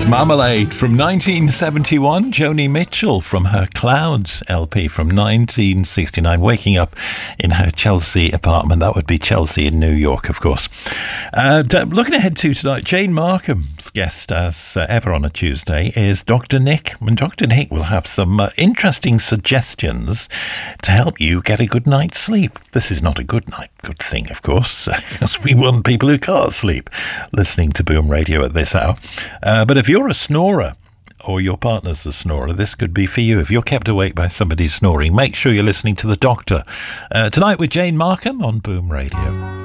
Marmalade from 1971, Joni Mitchell from her Clouds LP from 1969, waking up in her Chelsea apartment. That would be Chelsea in New York, of course. Looking ahead to tonight, Jane Markham's guest, as ever on a Tuesday, is Dr. Nick. And Dr. Nick will have some interesting suggestions to help you get a good night's sleep. This is not a good thing, of course, because we want people who can't sleep listening to Boom Radio at this hour. But if you're a snorer, or your partner's a snorer, this could be for you. If you're kept awake by somebody snoring, make sure you're listening to the doctor. Tonight with Jane Markham on Boom Radio.